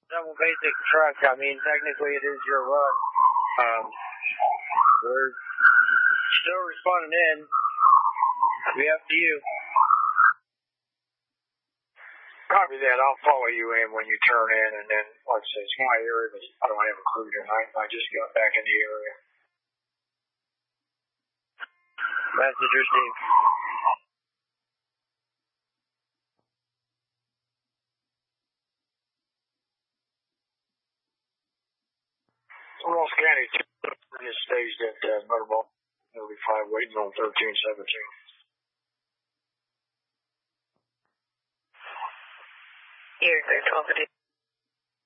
double basic truck. I mean, technically it is your run. We're still responding in. It'll be up to you. Copy that. I'll follow you in when you turn in, and then, like I say, it's my area, but I don't have a crew tonight. I just got back in the area. Message received. Ross County just staged at Motorball. It'll be 5 waiting on 1317. Here, 12.